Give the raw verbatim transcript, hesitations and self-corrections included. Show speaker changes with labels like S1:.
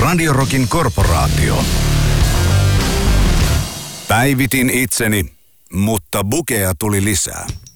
S1: Radio Rockin korporaatio. Päivitin itseni, mutta bukeja tuli lisää.